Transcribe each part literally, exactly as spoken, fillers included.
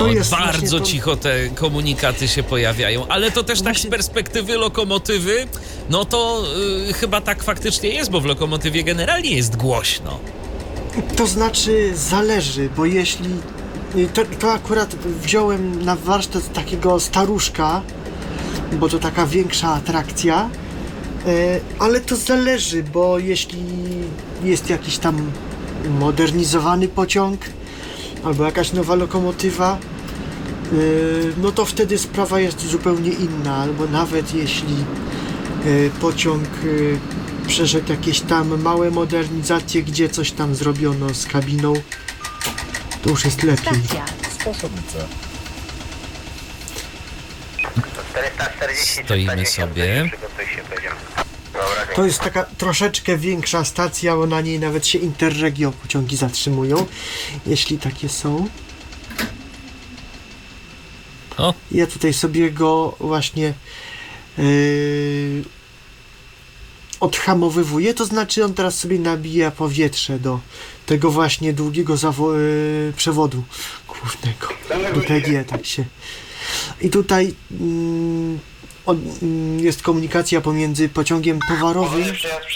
to jest bardzo to... cicho te komunikaty się pojawiają, ale to też no tak właśnie... z perspektywy lokomotywy, no to yy, chyba tak faktycznie jest, bo w lokomotywie generalnie jest głośno. To znaczy zależy, bo jeśli... To, to akurat wziąłem na warsztat takiego staruszka, bo to taka większa atrakcja, e, ale to zależy, bo jeśli jest jakiś tam modernizowany pociąg albo jakaś nowa lokomotywa, e, no to wtedy sprawa jest zupełnie inna, albo nawet jeśli e, pociąg e, przeszedł jakieś tam małe modernizacje, gdzie coś tam zrobiono z kabiną, to już jest lepiej. Stoimy sobie. To jest taka troszeczkę większa stacja, bo na niej nawet się Interregio pociągi zatrzymują, jeśli takie są. O. Ja tutaj sobie go właśnie yy, odhamowywuję, to znaczy on teraz sobie nabija powietrze do tego właśnie długiego zawo- yy, przewodu głównego, do P G, tak się. I tutaj yy, od, yy, jest komunikacja pomiędzy pociągiem towarowym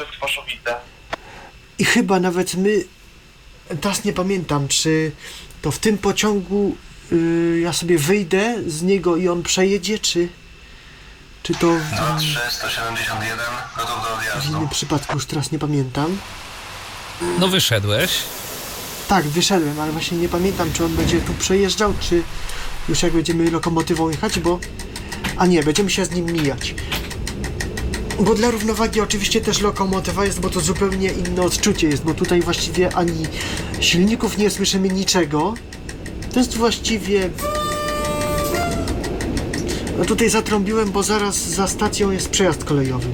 i chyba nawet my, teraz nie pamiętam, czy to w tym pociągu yy, ja sobie wyjdę z niego i on przejedzie, czy czy to w, sto siedemdziesiąt jeden, gotów do w odjazdu. innym przypadku, już teraz nie pamiętam. No wyszedłeś. Tak, wyszedłem, ale właśnie nie pamiętam, czy on będzie tu przejeżdżał, czy już jak będziemy lokomotywą jechać, bo... A nie, będziemy się z nim mijać. Bo dla równowagi oczywiście też lokomotywa jest, bo to zupełnie inne odczucie jest, bo tutaj właściwie ani silników nie słyszymy, niczego. To jest właściwie... No tutaj zatrąbiłem, bo zaraz za stacją jest przejazd kolejowy.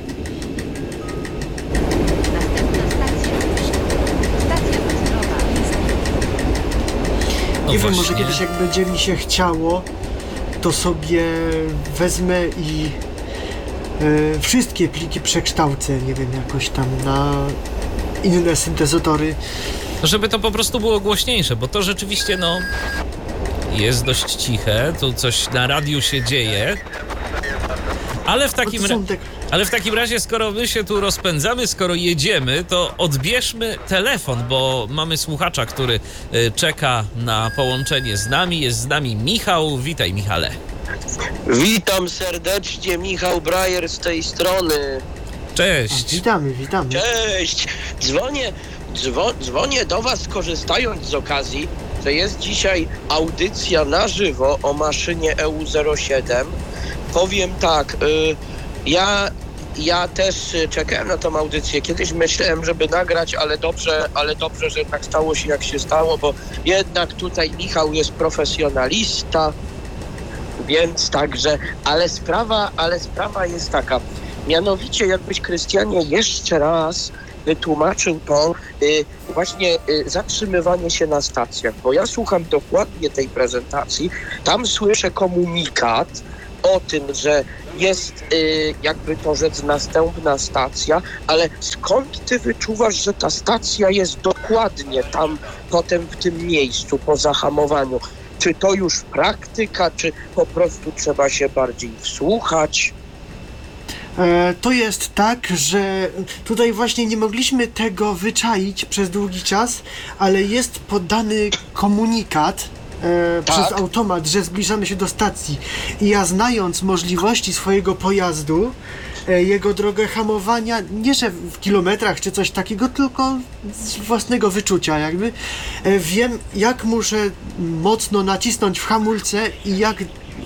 No nie właśnie. wiem, może kiedyś jak będzie mi się chciało, to sobie wezmę i e, wszystkie pliki przekształcę, nie wiem, jakoś tam na inne syntezatory. Żeby to po prostu było głośniejsze, bo to rzeczywiście, no, jest dość ciche, tu coś na radiu się dzieje, ale w takim, ra- ale w takim razie, skoro my się tu rozpędzamy, skoro jedziemy, to odbierzmy telefon, bo mamy słuchacza, który y, czeka na połączenie z nami. Jest z nami Michał. Witaj, Michale. Witam serdecznie, Michał Brajer z tej strony. Cześć. Witamy, witamy. Cześć! Dzwonię, dzwo, dzwonię do was korzystając z okazji, że jest dzisiaj audycja na żywo o maszynie E U zero siedem. Powiem tak, y, ja, ja też czekałem na tą audycję. Kiedyś myślałem, żeby nagrać, ale dobrze, ale dobrze, że tak stało się jak się stało, bo jednak tutaj Michał jest profesjonalista, więc także, ale sprawa, ale sprawa jest taka. Mianowicie, jakbyś, Krystianie, jeszcze raz wytłumaczył to y, właśnie y, zatrzymywanie się na stacjach, bo ja słucham dokładnie tej prezentacji, tam słyszę komunikat o tym, że jest, y, jakby to rzec, następna stacja, ale skąd ty wyczuwasz, że ta stacja jest dokładnie tam, potem w tym miejscu, po zahamowaniu? Czy to już praktyka, czy po prostu trzeba się bardziej wsłuchać? E, to jest tak, że tutaj właśnie nie mogliśmy tego wyczaić przez długi czas, ale jest podany komunikat e, Tak. przez automat, że zbliżamy się do stacji. I ja, znając możliwości swojego pojazdu, e, jego drogę hamowania, nie że w kilometrach czy coś takiego, tylko z własnego wyczucia jakby, e, wiem, jak muszę mocno nacisnąć w hamulce i jak... E,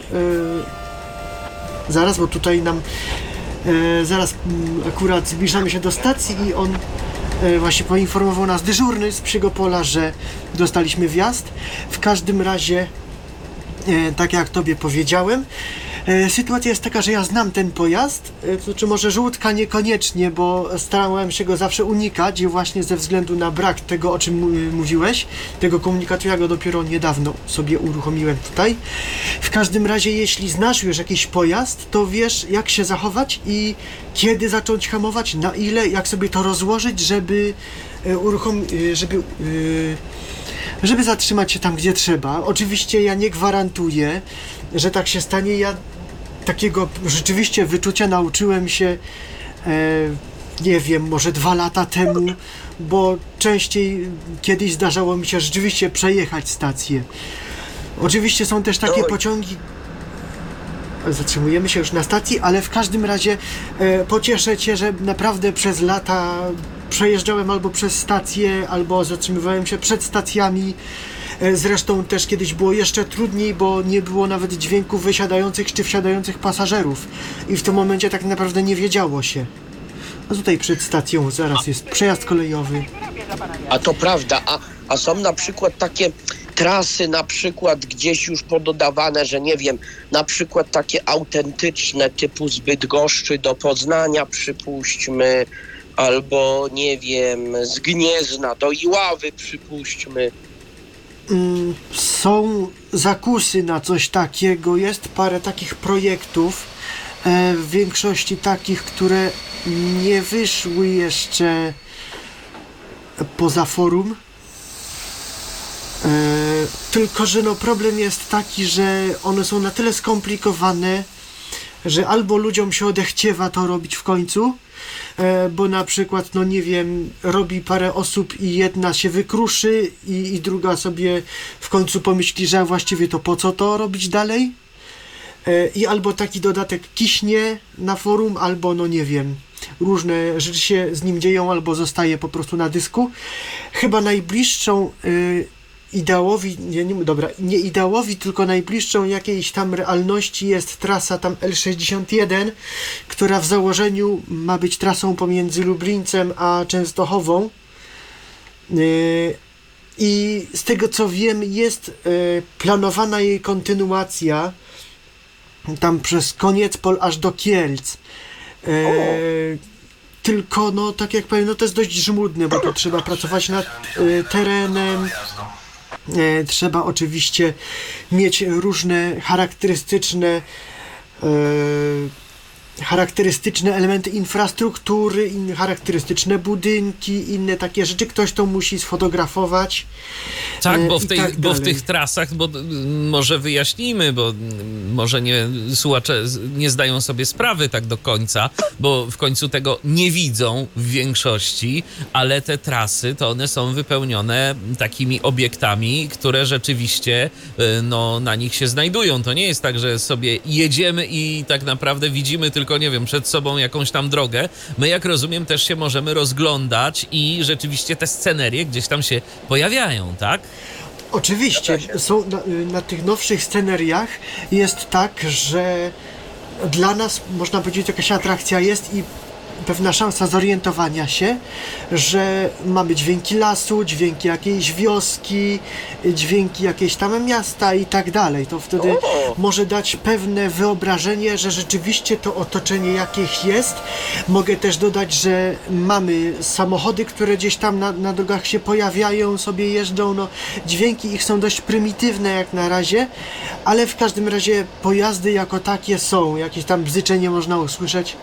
zaraz, bo tutaj nam E, zaraz m, akurat zbliżamy się do stacji i on e, właśnie poinformował nas dyżurny z psiego pola, że dostaliśmy wjazd. W każdym razie, e, tak jak tobie powiedziałem, e, sytuacja jest taka, że ja znam ten pojazd, e, to znaczy może żółtka niekoniecznie, bo starałem się go zawsze unikać i właśnie ze względu na brak tego, o czym m- mówiłeś, tego komunikatu, ja go dopiero niedawno sobie uruchomiłem tutaj. W każdym razie, jeśli znasz już jakiś pojazd, to wiesz, jak się zachować i kiedy zacząć hamować, na ile, jak sobie to rozłożyć, żeby e, uruchom- e, żeby żeby zatrzymać się tam, gdzie trzeba. Oczywiście ja nie gwarantuję, że tak się stanie. Ja takiego rzeczywiście wyczucia nauczyłem się e, nie wiem, może dwa lata temu, bo częściej kiedyś zdarzało mi się rzeczywiście przejechać stację. Oczywiście są też takie pociągi, zatrzymujemy się już na stacji, ale w każdym razie e, pocieszę Cię, że naprawdę przez lata przejeżdżałem albo przez stację, albo zatrzymywałem się przed stacjami. E, zresztą też kiedyś było jeszcze trudniej, bo nie było nawet dźwięków wysiadających czy wsiadających pasażerów i w tym momencie tak naprawdę nie wiedziało się. A tutaj przed stacją zaraz jest przejazd kolejowy. A to prawda, a, a są na przykład takie trasy na przykład gdzieś już pododawane, że nie wiem, na przykład takie autentyczne typu z Bydgoszczy do Poznania przypuśćmy, albo nie wiem, z Gniezna do Iławy przypuśćmy. Mm, są zakusy na coś takiego, jest parę takich projektów, e, w większości takich, które nie wyszły jeszcze poza forum. E, tylko, że no problem jest taki, że one są na tyle skomplikowane, że albo ludziom się odechciewa to robić w końcu, e, bo na przykład, no nie wiem, robi parę osób i jedna się wykruszy i, i druga sobie w końcu pomyśli, że właściwie to po co to robić dalej? E, I albo taki dodatek kiśnie na forum, albo no nie wiem, różne rzeczy się z nim dzieją, albo zostaje po prostu na dysku. Chyba najbliższą y, ideałowi, nie, nie, dobra, nie ideałowi, tylko najbliższą jakiejś tam realności jest trasa tam L sześćdziesiąt jeden, która w założeniu ma być trasą pomiędzy Lublińcem a Częstochową. Y, I z tego co wiem, jest y, planowana jej kontynuacja tam przez koniec Pol aż do Kielc. E, tylko, no tak jak powiem, no to jest dość żmudne, bo to trzeba pracować nad e, terenem, e, trzeba oczywiście mieć różne charakterystyczne e, charakterystyczne elementy infrastruktury, in, charakterystyczne budynki, inne takie rzeczy. Ktoś to musi sfotografować. Tak, bo w, tej, tak bo w tych trasach, bo może wyjaśnijmy, bo może nie słuchacze nie zdają sobie sprawy tak do końca, bo w końcu tego nie widzą w większości, ale te trasy to one są wypełnione takimi obiektami, które rzeczywiście no, na nich się znajdują. To nie jest tak, że sobie jedziemy i tak naprawdę widzimy tylko, nie wiem, przed sobą jakąś tam drogę. My, jak rozumiem, też się możemy rozglądać i rzeczywiście te scenerie gdzieś tam się pojawiają, tak? Oczywiście, są na, na tych nowszych sceneriach jest tak, że dla nas, można powiedzieć, jakaś atrakcja jest i pewna szansa zorientowania się, że mamy dźwięki lasu, dźwięki jakiejś wioski, dźwięki jakieś tam miasta i tak dalej. To wtedy o. może dać pewne wyobrażenie, że rzeczywiście to otoczenie jakieś jest. Mogę też dodać, że mamy samochody, które gdzieś tam na, na drogach się pojawiają, sobie jeżdżą. No, dźwięki ich są dość prymitywne jak na razie, ale w każdym razie pojazdy jako takie są. Jakieś tam bzyczenie można usłyszeć.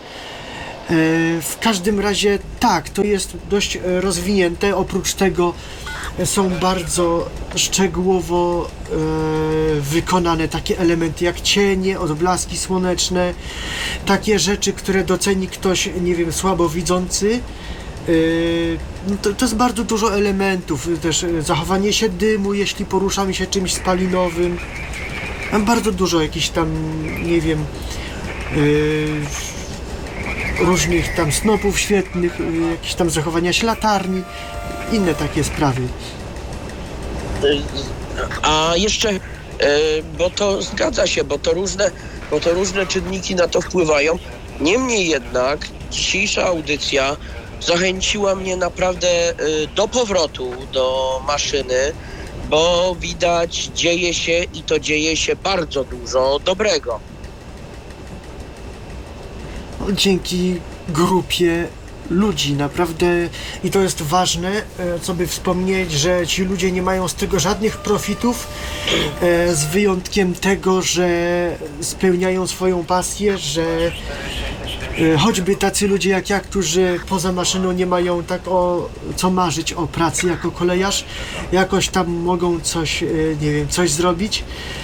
W każdym razie tak, to jest dość rozwinięte. Oprócz tego są bardzo szczegółowo e, wykonane takie elementy jak cienie, odblaski słoneczne, takie rzeczy, które doceni ktoś, nie wiem, słabowidzący. E, no to, to jest bardzo dużo elementów, też zachowanie się dymu, jeśli poruszamy się czymś spalinowym. Mam bardzo dużo jakichś tam, nie wiem, e, różnych tam snopów świetnych, jakieś tam zachowania ślatarni, inne takie sprawy. A jeszcze, bo to zgadza się, bo to różne, bo to różne czynniki na to wpływają. Niemniej jednak dzisiejsza audycja zachęciła mnie naprawdę do powrotu do maszyny, bo widać, dzieje się i to dzieje się bardzo dużo dobrego. Dzięki grupie ludzi, naprawdę, i to jest ważne, co by wspomnieć, że ci ludzie nie mają z tego żadnych profitów, z wyjątkiem tego, że spełniają swoją pasję, że e, choćby tacy ludzie jak ja, którzy poza maszyną nie mają tak o co marzyć o pracy jako kolejarz, jakoś tam mogą coś, e, nie wiem, coś zrobić.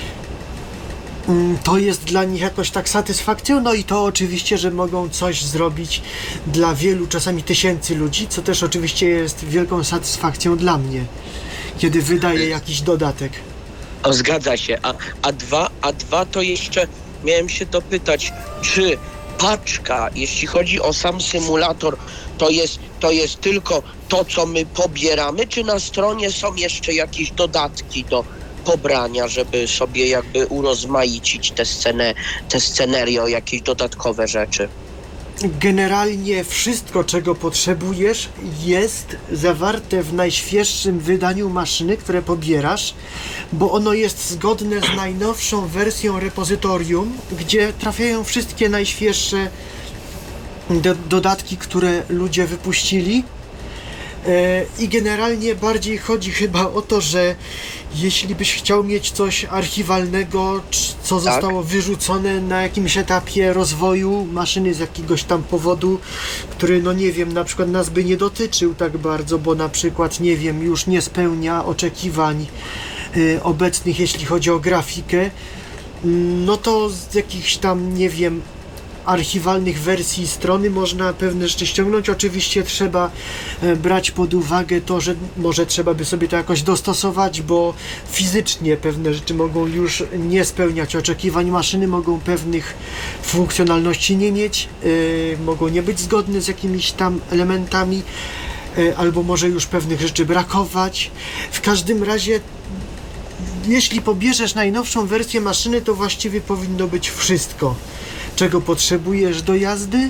To jest dla nich jakoś tak satysfakcją, no i to oczywiście, że mogą coś zrobić dla wielu, czasami tysięcy ludzi, co też oczywiście jest wielką satysfakcją dla mnie, kiedy wydaję jakiś dodatek. O, zgadza się. A, a, dwa, a dwa to jeszcze miałem się dopytać, czy paczka, jeśli chodzi o sam symulator, to jest, to jest tylko to, co my pobieramy, czy na stronie są jeszcze jakieś dodatki do pobrania, żeby sobie jakby urozmaicić tę scenę, tę scenerio, jakieś dodatkowe rzeczy? Generalnie wszystko, czego potrzebujesz, jest zawarte w najświeższym wydaniu maszyny, które pobierasz, bo ono jest zgodne z najnowszą wersją repozytorium, gdzie trafiają wszystkie najświeższe do- dodatki, które ludzie wypuścili. I generalnie bardziej chodzi chyba o to, że jeśli byś chciał mieć coś archiwalnego, co zostało tak. wyrzucone na jakimś etapie rozwoju maszyny z jakiegoś tam powodu, który, no nie wiem, na przykład nas by nie dotyczył tak bardzo, bo na przykład, nie wiem, już nie spełnia oczekiwań y, obecnych, jeśli chodzi o grafikę, no to z jakichś tam, nie wiem, archiwalnych wersji strony można pewne rzeczy ściągnąć. Oczywiście trzeba e, brać pod uwagę to, że może trzeba by sobie to jakoś dostosować, bo fizycznie pewne rzeczy mogą już nie spełniać oczekiwań maszyny, mogą pewnych funkcjonalności nie mieć, e, mogą nie być zgodne z jakimiś tam elementami, e, albo może już pewnych rzeczy brakować. W każdym razie, jeśli pobierzesz najnowszą wersję maszyny, to właściwie powinno być wszystko, czego potrzebujesz do jazdy,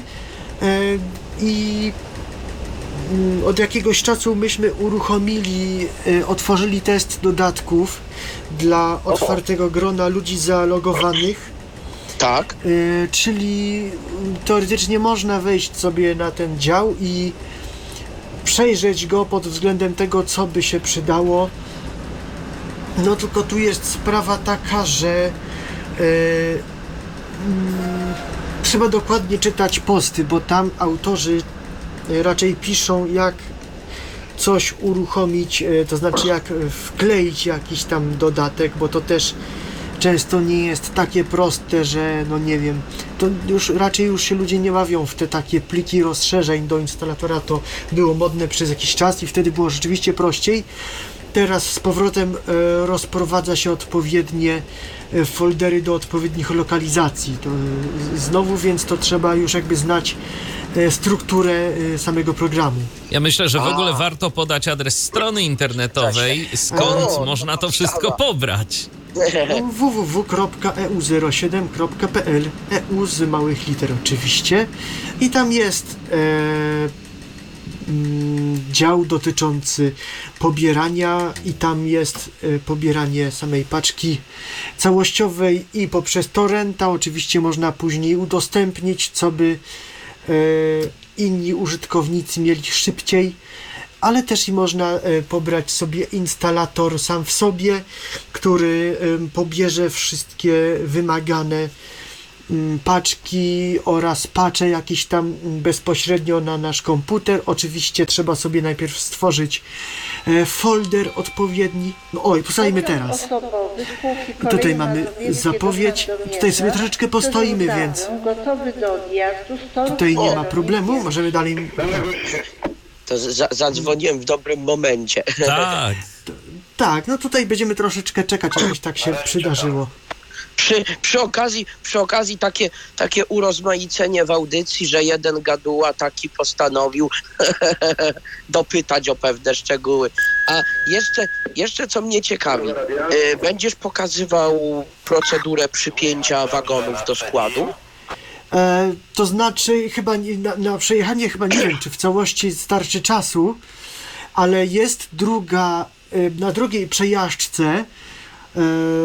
i od jakiegoś czasu myśmy uruchomili, otworzyli test dodatków dla otwartego grona ludzi zalogowanych. Tak. Czyli teoretycznie można wejść sobie na ten dział i przejrzeć go pod względem tego, co by się przydało. No tylko tu jest sprawa taka, że trzeba dokładnie czytać posty, bo tam autorzy raczej piszą, jak coś uruchomić, to znaczy jak wkleić jakiś tam dodatek, bo to też często nie jest takie proste, że no nie wiem, to już raczej już się ludzie nie bawią w te takie pliki rozszerzeń do instalatora. To było modne przez jakiś czas i wtedy było rzeczywiście prościej. Teraz z powrotem e, rozprowadza się odpowiednie e, foldery do odpowiednich lokalizacji. To, e, znowu, więc to trzeba już jakby znać e, strukturę e, samego programu. Ja myślę, że w ogóle warto podać adres strony internetowej, skąd o, można to wszystko pobrać. w w w kropka e u zero siedem kropka p l, E U z małych liter oczywiście, i tam jest e, dział dotyczący pobierania i tam jest y, pobieranie samej paczki całościowej i poprzez torrenta. Oczywiście można później udostępnić, co by y, inni użytkownicy mieli szybciej, ale też i można y, pobrać sobie instalator sam w sobie, który y, pobierze wszystkie wymagane paczki oraz patche jakieś tam bezpośrednio na nasz komputer. Oczywiście trzeba sobie najpierw stworzyć folder odpowiedni. No, oj, postajemy teraz. I tutaj mamy zapowiedź. Tutaj sobie troszeczkę postoimy, więc tutaj nie ma problemu. Możemy dalej. To za- zadzwoniłem w dobrym momencie. Tak. Tak, no tutaj będziemy troszeczkę czekać, jakoś tak się przydarzyło. Przy, przy okazji, przy okazji takie, takie urozmaicenie w audycji, że jeden gaduła taki postanowił dopytać o pewne szczegóły. A jeszcze, jeszcze co mnie ciekawi, y, będziesz pokazywał procedurę przypięcia wagonów do składu? E, to znaczy chyba nie, na, na przejechanie chyba nie wiem, czy w całości starczy czasu, ale jest druga, e, na drugiej przejażdżce e,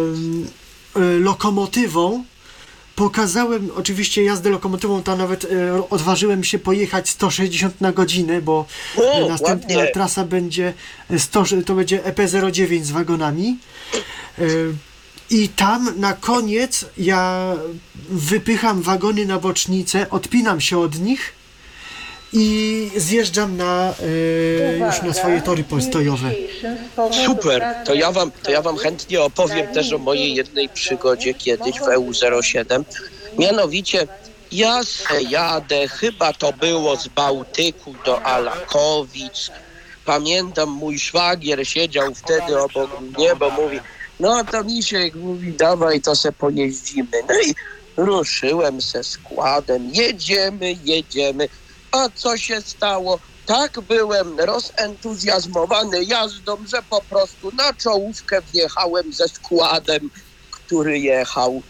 lokomotywą. Pokazałem oczywiście jazdę lokomotywą, tam nawet e, odważyłem się pojechać sto sześćdziesiąt na godzinę, bo o, następna ładnie. trasa będzie sto, to będzie E P zero dziewięć z wagonami. E, I tam na koniec ja wypycham wagony na bocznicę, odpinam się od nich i zjeżdżam na, e, już na swoje tory postojowe. Super, to ja wam, to ja wam chętnie opowiem też o mojej jednej przygodzie kiedyś w E U zero siedem. Mianowicie ja se jadę, chyba to było z Bałtyku do Alakowic. Pamiętam, mój szwagier siedział wtedy obok mnie, bo mówi, no to Misiek, mówi, dawaj, to se pojeździmy. No i ruszyłem se składem, jedziemy, jedziemy. A co się stało? Tak byłem rozentuzjazmowany jazdą, że po prostu na czołówkę wjechałem ze składem, który jechał.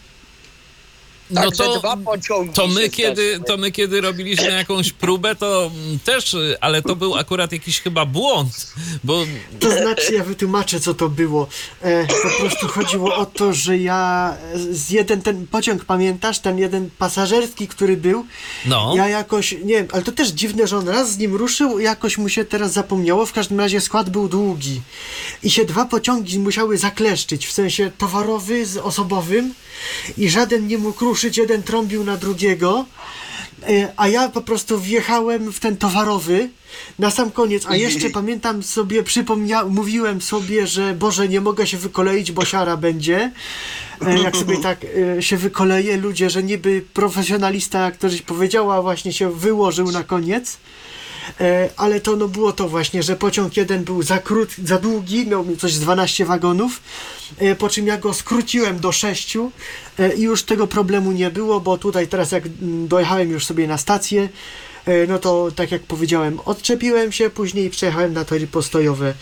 No Także to, dwa pociągi to, my się kiedy, zeszły. to my kiedy robiliśmy jakąś próbę, to też, ale to był akurat jakiś chyba błąd, bo... To znaczy, ja wytłumaczę, co to było. E, po prostu chodziło o to, że ja z jeden ten pociąg, pamiętasz, ten jeden pasażerski, który był, No. ja jakoś, nie wiem, ale to też dziwne, że on raz z nim ruszył, jakoś mu się teraz zapomniało, w każdym razie skład był długi i się dwa pociągi musiały zakleszczyć, w sensie towarowy z osobowym i żaden nie mógł ruszyć, jeden trąbił na drugiego, a ja po prostu wjechałem w ten towarowy na sam koniec, a jeszcze pamiętam sobie, przypomniałem, mówiłem sobie, że Boże, nie mogę się wykoleić, bo siara będzie, jak sobie tak się wykoleję, ludzie, że niby profesjonalista, jak to żeś powiedziała, właśnie się wyłożył na koniec. Ale to no było to właśnie, że pociąg jeden był za, krót, za długi, miał coś z dwanaście wagonów, po czym ja go skróciłem do sześciu i już tego problemu nie było, bo tutaj teraz jak dojechałem już sobie na stację, no to tak jak powiedziałem, odczepiłem się, później przejechałem na tory postojowe.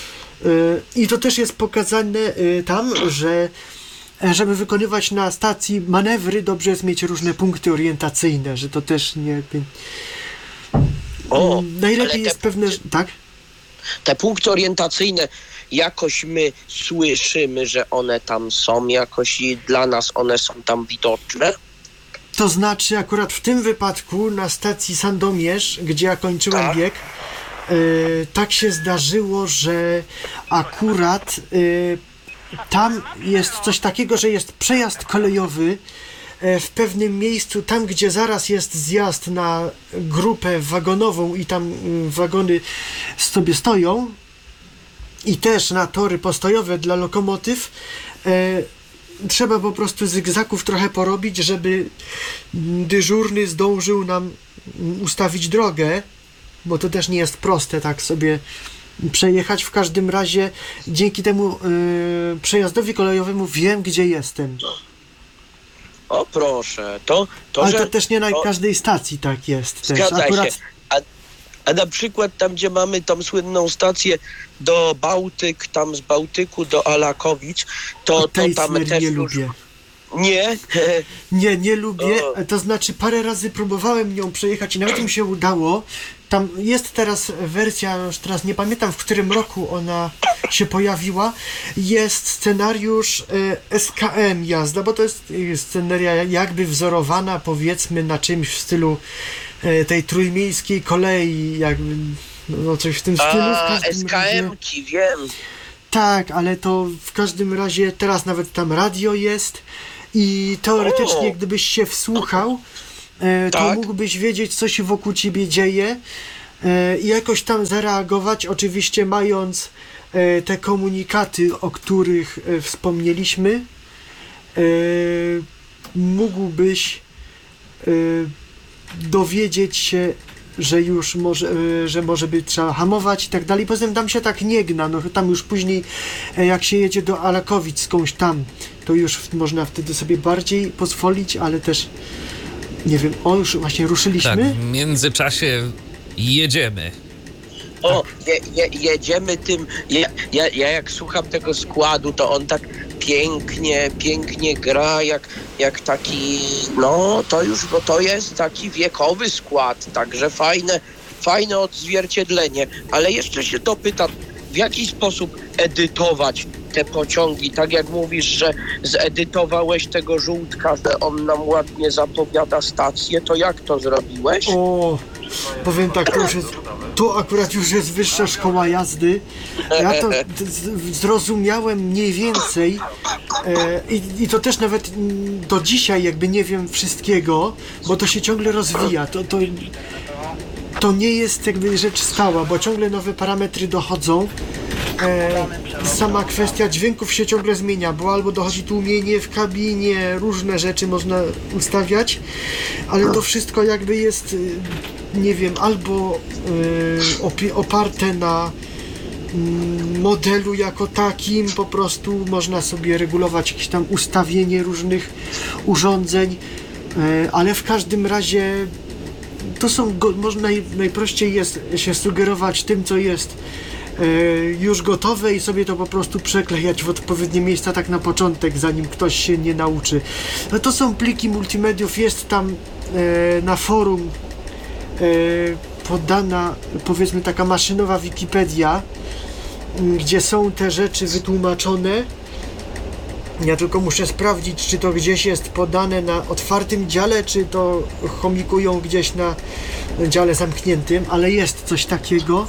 I to też jest pokazane tam, że żeby wykonywać na stacji manewry, dobrze jest mieć różne punkty orientacyjne, że to też nie... O, najlepiej te, jest pewne, że... Tak? Te punkty orientacyjne, jakoś my słyszymy, że one tam są, jakoś i dla nas one są tam widoczne? To znaczy akurat w tym wypadku na stacji Sandomierz, gdzie ja kończyłem Tak. bieg, yy, tak się zdarzyło, że akurat yy, tam jest coś takiego, że jest przejazd kolejowy w pewnym miejscu, tam gdzie zaraz jest zjazd na grupę wagonową i tam wagony sobie stoją i też na tory postojowe dla lokomotyw, e, trzeba po prostu zygzaków trochę porobić, żeby dyżurny zdążył nam ustawić drogę, bo to też nie jest proste tak sobie przejechać. W każdym razie dzięki temu e, przejazdowi kolejowemu wiem, gdzie jestem. O proszę, to... to Ale że, to też nie na to, każdej stacji tak jest. Też. Zgadza Akurat... się. A, a na przykład tam, gdzie mamy tą słynną stację do Bałtyk, tam z Bałtyku do Alakowic, to, O to tej tam Smerii też nie już... lubię. Nie? Nie, nie lubię. O. To znaczy parę razy próbowałem nią przejechać i nawet mi się udało. Tam jest teraz wersja, już teraz nie pamiętam, w którym roku ona się pojawiła. Jest scenariusz e, S K M jazda, bo to jest e, sceneria jakby wzorowana, powiedzmy, na czymś w stylu e, tej trójmiejskiej kolei, jakby, no coś w tym stylu. W A, każdym S K razie- M-ki, wiem. Tak, ale to w każdym razie teraz nawet tam radio jest i teoretycznie O. gdybyś się wsłuchał, e, to Tak. mógłbyś wiedzieć, co się wokół ciebie dzieje e, i jakoś tam zareagować, oczywiście mając e, te komunikaty, o których e, wspomnieliśmy, e, mógłbyś e, dowiedzieć się, że już może, e, że może by trzeba hamować i tak dalej. Poza tym tam się tak nie gna, no tam już później e, jak się jedzie do Alakowic skądś tam, to już w, można wtedy sobie bardziej pozwolić, ale też nie wiem, o już właśnie Tak, ruszyliśmy. w międzyczasie jedziemy. O, je, je, jedziemy tym, ja, ja, ja jak słucham tego składu, to on tak pięknie, pięknie gra, jak, jak taki, no to już, bo to jest taki wiekowy skład, także fajne, fajne odzwierciedlenie, ale jeszcze się dopytam, w jaki sposób edytować te pociągi, tak jak mówisz, że zedytowałeś tego żółtka, że on nam ładnie zapowiada stację, to jak to zrobiłeś? O, powiem tak, to już jest tu akurat już jest wyższa szkoła jazdy. Ja to z- zrozumiałem mniej więcej e, i, i to też nawet mm, do dzisiaj jakby nie wiem wszystkiego, bo to się ciągle rozwija. To, to, to nie jest jakby rzecz stała, bo ciągle nowe parametry dochodzą. E, sama kwestia dźwięków się ciągle zmienia, bo albo dochodzi tłumienie w kabinie, różne rzeczy można ustawiać, ale to wszystko jakby jest, nie wiem, albo e, opi- oparte na mm, modelu jako takim, po prostu można sobie regulować jakieś tam ustawienie różnych urządzeń, e, ale w każdym razie to są, go- można naj, najprościej jest się sugerować tym, co jest e, już gotowe i sobie to po prostu przeklejać w odpowiednie miejsca tak na początek, zanim ktoś się nie nauczy. No to są pliki multimediów, jest tam e, na forum e, podana, powiedzmy, taka maszynowa Wikipedia, m, gdzie są te rzeczy wytłumaczone. Ja tylko muszę sprawdzić, czy to gdzieś jest podane na otwartym dziale, czy to chomikują gdzieś na dziale zamkniętym, ale jest coś takiego.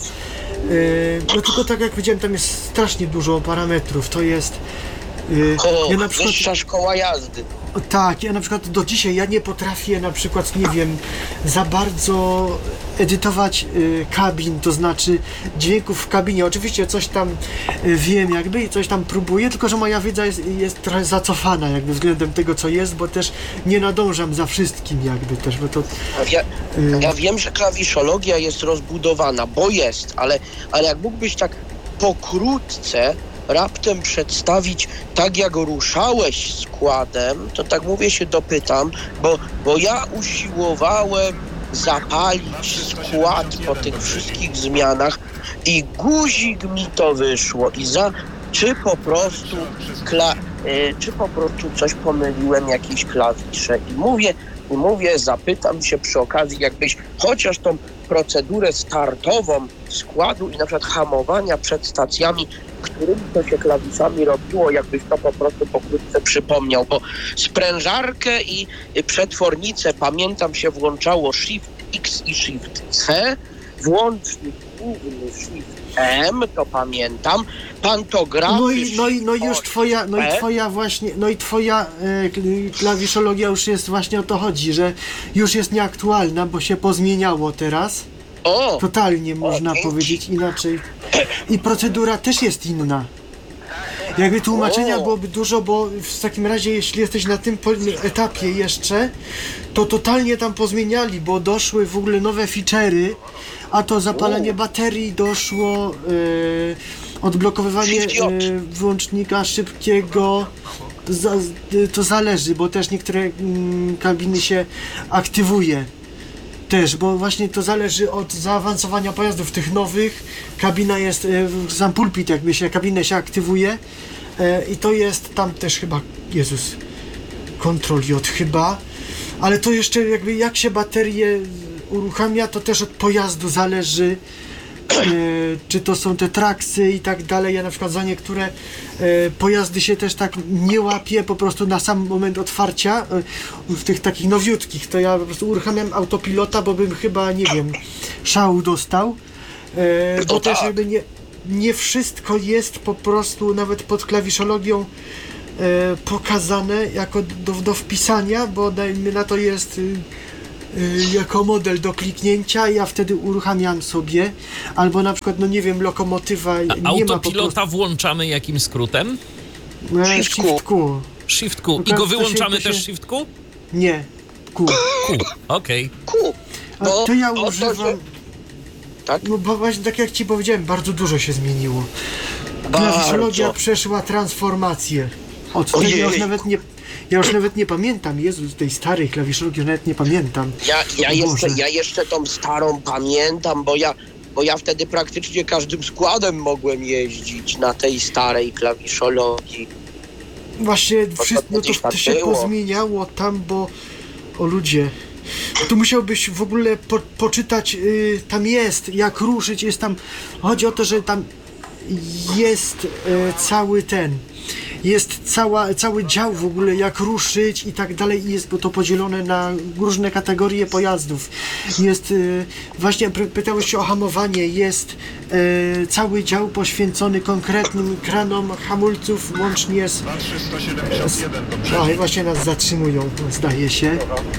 Yy, no tylko tak jak powiedziałem, tam jest strasznie dużo parametrów. To jest... Yy, O, ja na przykład, wyższa szkoła jazdy. tak, ja na przykład do dzisiaj ja nie potrafię na przykład, nie wiem, za bardzo edytować y, kabin, to znaczy dźwięków w kabinie. Oczywiście coś tam y, wiem jakby i coś tam próbuję, tylko że moja wiedza jest, jest trochę zacofana jakby względem tego, co jest, bo też nie nadążam za wszystkim jakby też, bo to... Ja, y, ja wiem, że klawiszologia jest rozbudowana, bo jest, ale, ale jak mógłbyś tak pokrótce raptem przedstawić, tak jak ruszałeś składem, to tak mówię, się dopytam, bo, bo ja usiłowałem zapalić skład po tych wszystkich zmianach i guzik mi to wyszło i za, czy po prostu kla, y, czy po prostu coś pomyliłem, jakieś klawisze i mówię, i mówię, zapytam się przy okazji, jakbyś chociaż tą procedurę startową składu i na przykład hamowania przed stacjami, którymi to się klawiszami robiło, jakbyś to po prostu pokrótce przypomniał, bo sprężarkę i przetwornicę, pamiętam, się włączało Shift X i Shift C, włącznik główny Shift M, to pamiętam, pantografy... No i, no i, no i już Shift twoja, no i E. twoja właśnie, no i twoja e, klawiszologia już jest właśnie o to chodzi, że już jest nieaktualna, bo się pozmieniało teraz. O! Totalnie można dzięki. powiedzieć inaczej. I procedura też jest inna. Jakby tłumaczenia O. byłoby dużo, bo w takim razie, jeśli jesteś na tym po- etapie jeszcze, to totalnie tam pozmieniali, bo doszły w ogóle nowe feature'y, a to zapalanie O. baterii doszło, yy, odblokowywanie Shift J. yy, wyłącznika szybkiego. To, za, to zależy, bo też niektóre mm, kabiny się aktywuje. Też, bo właśnie to zależy od zaawansowania pojazdów tych nowych. Kabina jest, e, sam pulpit jakby się, kabinę się aktywuje e, i to jest tam też chyba, Jezus, Ctrl J chyba, ale to jeszcze jakby jak się baterię uruchamia, to też od pojazdu zależy, e, czy to są te traksy i tak dalej. Ja na przykład za niektóre e, pojazdy się też tak nie łapię po prostu na sam moment otwarcia, e, w tych takich nowiutkich, to ja po prostu uruchamiam autopilota, bo bym chyba, nie wiem, szału dostał, e, bo No też tak. jakby nie, nie wszystko jest po prostu nawet pod klawiszologią e, pokazane jako do, do wpisania, bo dajmy na to jest y, y, jako model do kliknięcia, ja wtedy uruchamiam sobie, albo na przykład, no nie wiem, lokomotywa A nie ma po prostu... autopilota włączamy jakim skrótem? E, Shift Q. Shift Q. Shift Q. I To go się- wyłączamy to się- też Shift Q? Nie, Q. Q. Okej. Ku, A bo, to ja bo to, używam... że- Tak? No bo właśnie tak jak ci powiedziałem, bardzo dużo się zmieniło. Klawiszologia Bardzo. przeszła transformację. Od tego ja już Ojej. nawet nie... Ja już nawet nie pamiętam, Jezu, tej starej klawiszologii już nawet nie pamiętam. Ja, ja, O jeszcze, Boże. ja jeszcze tą starą pamiętam, bo ja, bo ja wtedy praktycznie każdym składem mogłem jeździć na tej starej klawiszologii. Właśnie to wszystko no to, gdzieś tam to się było. pozmieniało tam, bo... O ludzie... Tu musiałbyś w ogóle po, poczytać, y, tam jest, jak ruszyć, jest tam... Chodzi o to, że tam jest y, cały ten... jest cała, cały dział w ogóle, jak ruszyć i tak dalej, i jest to podzielone na różne kategorie pojazdów. Jest, y, właśnie pytałeś się o hamowanie, jest y, cały dział poświęcony konkretnym kranom hamulców, łącznie z... dwa trzy sto siedemdziesiąt jeden to przeciw. O, i właśnie nas zatrzymują, zdaje się.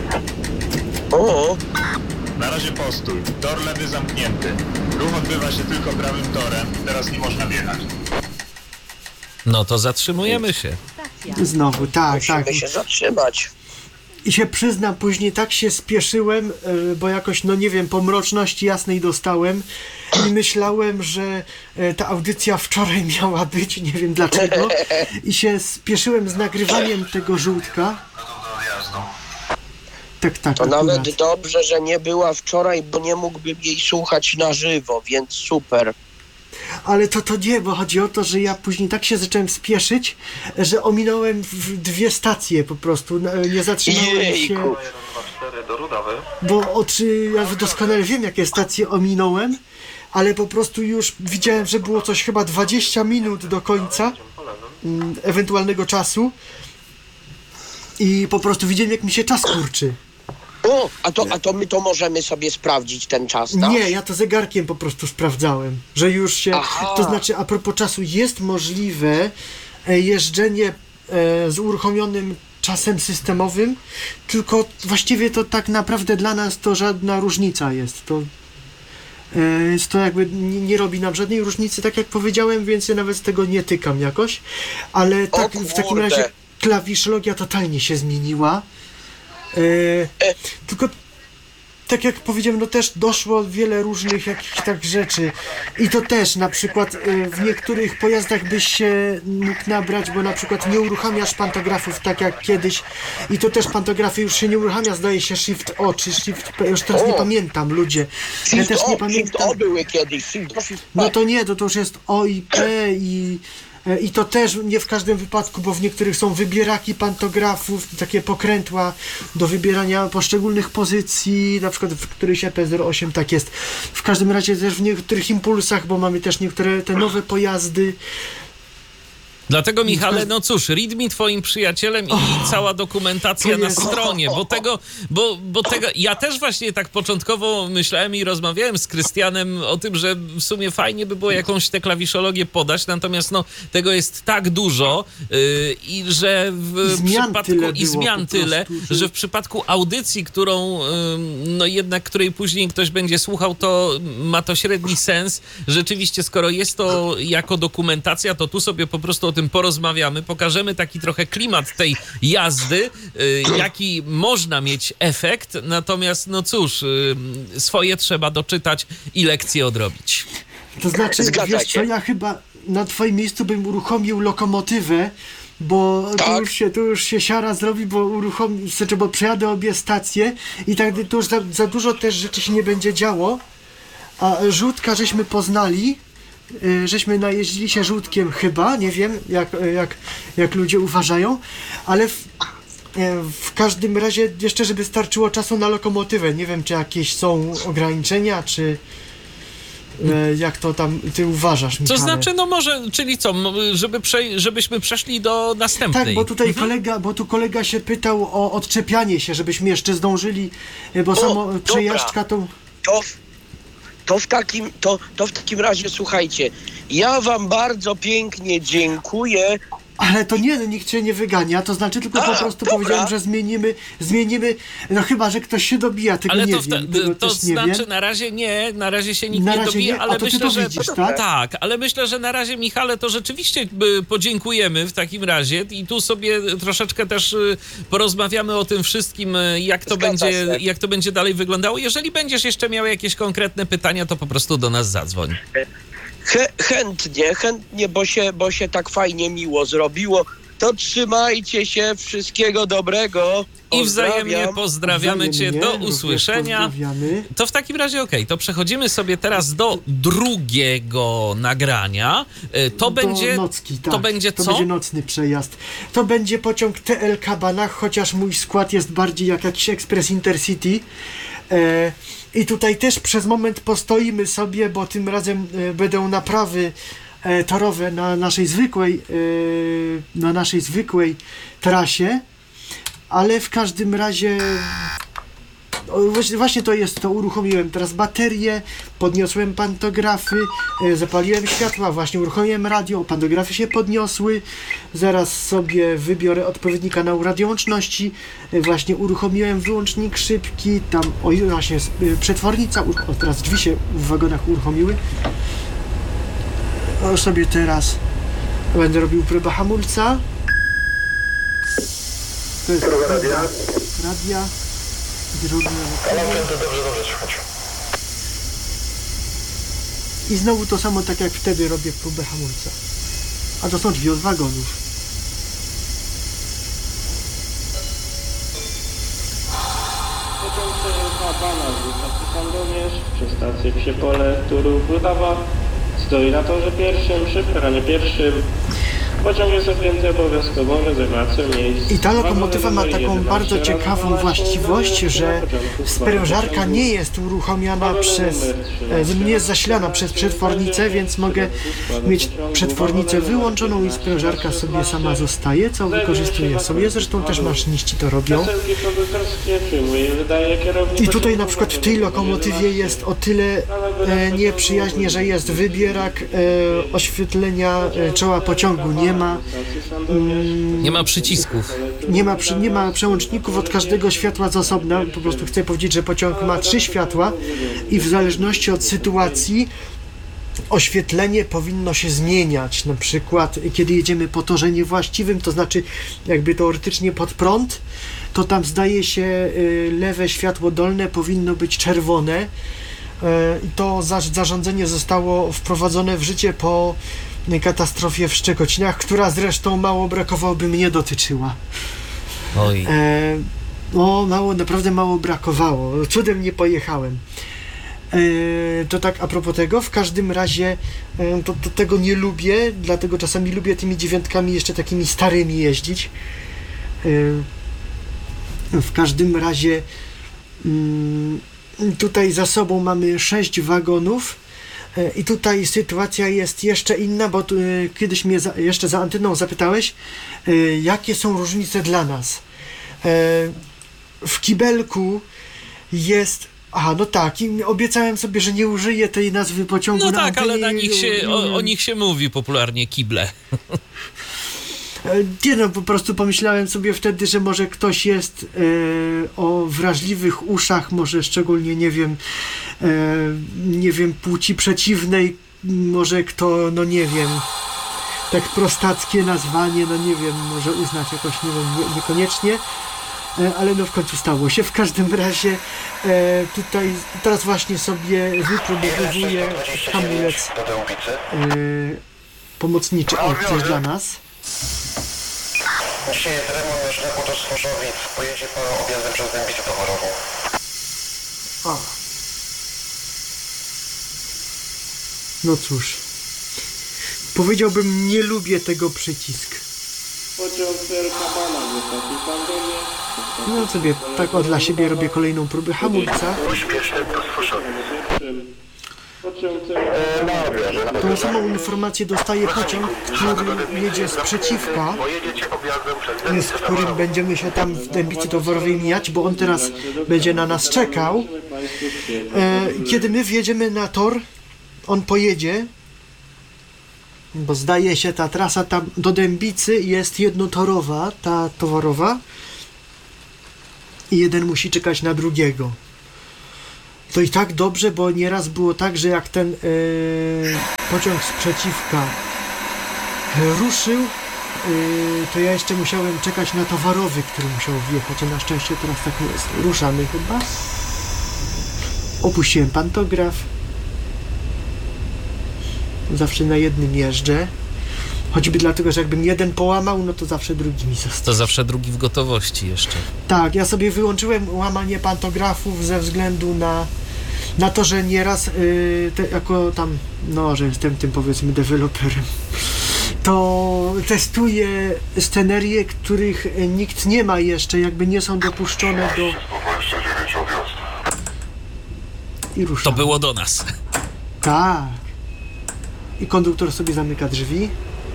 O, Na razie postój. Tor lewy zamknięty. Ruch odbywa się tylko prawym torem. Teraz nie można wjechać. No to zatrzymujemy się. Znowu, tak, tak. musimy się zatrzymać. I się przyznam, później tak się spieszyłem, y, bo jakoś, no nie wiem, po mroczności jasnej dostałem i myślałem, że y, ta audycja wczoraj miała być, nie wiem dlaczego, i się spieszyłem z nagrywaniem tego żółtka. Gotów do odjazdu. Tak, tak, To akurat. nawet dobrze, że nie była wczoraj, bo nie mógłbym jej słuchać na żywo, więc super. Ale to to nie, bo chodzi o to, że ja później tak się zacząłem spieszyć, że ominąłem w dwie stacje po prostu, n- nie zatrzymałem się, Jejku. jeden dwa cztery do Rudawy. bo oczy, ja doskonale wiem, jakie stacje ominąłem, ale po prostu już widziałem, że było coś chyba dwadzieścia minut do końca mm, ewentualnego czasu i po prostu widziałem, jak mi się czas kurczy. O, a to, a to my to możemy sobie sprawdzić ten czas, tak? Nie, ja to zegarkiem po prostu sprawdzałem, że już się, Aha. to znaczy a propos czasu, jest możliwe e, jeżdżenie e, z uruchomionym czasem systemowym, tylko właściwie to tak naprawdę dla nas to żadna różnica jest, to e, jest to jakby nie, nie robi nam żadnej różnicy, tak jak powiedziałem, więc ja nawet z tego nie tykam jakoś, ale O tak, w takim kurde. razie klawiszologia totalnie się zmieniła. E, tylko tak jak powiedziałem, no też doszło wiele różnych jakichś tak rzeczy i to też na przykład e, w niektórych pojazdach byś się mógł nabrać, bo na przykład nie uruchamiasz pantografów tak jak kiedyś i to też pantografy już się nie uruchamia, zdaje się Shift O czy Shift P, już teraz nie O. pamiętam, ludzie, ja Shift też nie O, Shift pamiętam. O były kiedyś, Shift O, Shift P. No to nie, to, to już jest O i P i, e, i to też nie w każdym wypadku, bo w niektórych są wybieraki pantografów, takie pokrętła do wybierania poszczególnych pozycji, na przykład w któryś E P zero osiem tak jest. W każdym razie też w niektórych impulsach, bo mamy też niektóre te nowe pojazdy. Dlatego, Michale, no cóż, readme twoim przyjacielem i cała dokumentacja to na jest- stronie, bo tego, bo, bo tego, ja też właśnie tak początkowo myślałem i rozmawiałem z Krystianem o tym, że w sumie fajnie by było jakąś tę klawiszologię podać, natomiast no, tego jest tak dużo yy, i że w I zmian przypadku, tyle i było zmian po tyle, prostu, że- że w przypadku audycji, którą, yy, no jednak, której później ktoś będzie słuchał, to ma to średni sens. Rzeczywiście, skoro jest to jako dokumentacja, to tu sobie po prostu o tym porozmawiamy, pokażemy taki trochę klimat tej jazdy, y, jaki można mieć efekt, natomiast no cóż, y, swoje trzeba doczytać i lekcje odrobić. To znaczy, Zgadza wiesz się. co, ja chyba na twoim miejscu bym uruchomił lokomotywę, bo tu, Tak. już się, tu już się siara zrobi, bo uruchomi, znaczy, bo przejadę obie stacje i tak tu już za, za dużo też rzeczy się nie będzie działo, a żółtka żeśmy poznali, y, żeśmy najeździli się żółtkiem chyba, nie wiem jak, jak, jak ludzie uważają, ale w, e, w każdym razie jeszcze, żeby starczyło czasu na lokomotywę, nie wiem czy jakieś są ograniczenia, czy e, jak to tam ty uważasz, Co Michale? znaczy, no może, czyli co, m- żeby prze, żebyśmy przeszli do następnej. Tak, bo tutaj kolega, bo tu kolega się pytał o odczepianie się, żebyśmy jeszcze zdążyli, e, bo samo dobra. przejażdżka to... To, w- to, w takim, to, to w takim razie, słuchajcie, ja wam bardzo pięknie dziękuję. Ale to nie, no nikt cię nie wygania, to znaczy tylko po A, prostu dobra. powiedziałem, że zmienimy, zmienimy, no chyba, że ktoś się dobija, tego Ale nie to, w ta, wiem, tego to też nie znaczy wiem. na razie nie, na razie się nikt Na nie razie dobije, nie? A ale to ty myślę, to że widzisz, tak? tak, ale myślę, że na razie, Michale, to rzeczywiście y, podziękujemy w takim razie i tu sobie troszeczkę też y, porozmawiamy o tym wszystkim, y, jak to Zgadza będzie, się. jak to będzie dalej wyglądało. Jeżeli będziesz jeszcze miał jakieś konkretne pytania, to po prostu do nas zadzwoń. Chę, chętnie, chętnie, bo się, bo się tak fajnie miło zrobiło. To trzymajcie się, wszystkiego dobrego. I wzajemnie Pozdrawiam. pozdrawiamy Cię, Wzajemnie, do również usłyszenia. pozdrawiamy. To w takim razie okej, to przechodzimy sobie teraz do drugiego nagrania. Y, To Do będzie, nocki, tak. to będzie To co? będzie nocny przejazd. To będzie pociąg T L K Banach, chociaż mój skład jest bardziej jak jakiś Express Intercity. E, I tutaj też przez moment postoimy sobie, bo tym razem e, będą naprawy e, torowe na naszej zwykłej e, na naszej zwykłej trasie, ale w każdym razie o, właśnie, właśnie to jest to, uruchomiłem teraz baterię, podniosłem pantografy, e, zapaliłem światła, właśnie uruchomiłem radio, pantografy się podniosły, zaraz sobie wybiorę odpowiedni kanał radiołączności, e, właśnie uruchomiłem wyłącznik szybki, tam, oj, właśnie e, przetwornica, o, teraz drzwi się w wagonach uruchomiły, o, sobie teraz będę robił próbę hamulca, to jest próba radia, radia. Drogi Dobrze, dobrze, słuchajcie. i znowu to samo, tak jak wtedy robię próbę hamulca. A to są drzwi od wagonów. Pociąg C L K Pana z stacji Sandomierz przez stację Psiepole, Turów, Rudawa stoi na torze pierwszym, przy peronie pierwszym. Pociąg jest objęty obowiązkową rezerwacją miejsc. I ta lokomotywa ma taką bardzo ciekawą właściwość, że sprężarka nie jest uruchomiona przez, e, nie jest zasilana przez przetwornicę, więc mogę mieć przetwornicę wyłączoną i sprężarka sobie sama zostaje, co wykorzystuję sobie. Zresztą też maszyniści to robią. I tutaj na przykład w tej lokomotywie jest o tyle e, nieprzyjaźnie, że jest wybierak e, oświetlenia e, czoła pociągu. Nie ma, mm, Nie ma przycisków. nie ma, przy, nie ma przełączników od każdego światła z osobna. Po prostu chcę powiedzieć, że pociąg ma trzy światła i w zależności od sytuacji oświetlenie powinno się zmieniać. Na przykład kiedy jedziemy po torze niewłaściwym, to znaczy jakby teoretycznie pod prąd, to tam zdaje się y, lewe światło dolne powinno być czerwone. I to za, zarządzenie zostało wprowadzone w życie po katastrofie w Szczekocinach, która zresztą mało brakowało by mnie dotyczyła. Oj. E, no, mało, naprawdę mało brakowało. Cudem nie pojechałem. E, to tak a propos tego, w każdym razie e, to, to tego nie lubię, dlatego czasami lubię tymi dziewiątkami jeszcze takimi starymi jeździć. E, w każdym razie mm, tutaj za sobą mamy sześć wagonów e, i tutaj sytuacja jest jeszcze inna, bo tu, e, kiedyś mnie za, jeszcze za anteną zapytałeś, e, jakie są różnice dla nas. E, w kibelku jest... Aha, no tak, i obiecałem sobie, że nie użyję tej nazwy pociągu. No na tak, ale antenie, na nich się, no, o, o nich się mówi popularnie kible. Nie no, po prostu pomyślałem sobie wtedy, że może ktoś jest e, o wrażliwych uszach, może szczególnie, nie wiem, e, nie wiem, płci przeciwnej, może kto, no nie wiem, tak prostackie nazwanie, no nie wiem, może uznać jakoś, nie wiem, nie, niekoniecznie, e, ale no w końcu stało się. W każdym razie e, tutaj, teraz właśnie sobie wypróbowuję hamulec e, pomocniczy, o, coś dla nas. Dzisiaj jest remont na szlaku do Stworzowic. Pojedzie pan objazdem przez Dębicę towarową. O. No cóż. Powiedziałbym, nie lubię tego przycisk. Pociąg C L K Pana z stacji Sandomierz. No sobie tak o dla siebie robię kolejną próbę hamulca. Pośpieszny do Stworzowic. Pociąg C L K Pana. Tą samą informację dostaje pociąg, który jedzie z przeciwka, Pojedziecie objazdem przez z Dębicę którym towarową. będziemy się tam w Dębicy Towarowej mijać, bo on teraz będzie na nas czekał. E, kiedy my wjedziemy na tor, on pojedzie, bo zdaje się ta trasa tam do Dębicy jest jednotorowa, ta towarowa, i jeden musi czekać na drugiego. To i tak dobrze, bo nieraz było tak, że jak ten yy, pociąg z przeciwka ruszył, yy, to ja jeszcze musiałem czekać na towarowy, który musiał wjechać, a na szczęście teraz tak nie jest. Ruszamy chyba. Opuściłem pantograf. Zawsze na jednym jeżdżę. Choćby dlatego, że jakbym jeden połamał, no to zawsze drugi mi został. To zawsze drugi w gotowości jeszcze. Tak, ja sobie wyłączyłem łamanie pantografów ze względu na, na to, że nieraz yy, te, jako tam, no, że jestem tym, powiedzmy, deweloperem, to testuję scenerie, których nikt nie ma jeszcze, jakby nie są dopuszczone do... I ruszamy. To było do nas. Tak. i konduktor sobie zamyka drzwi.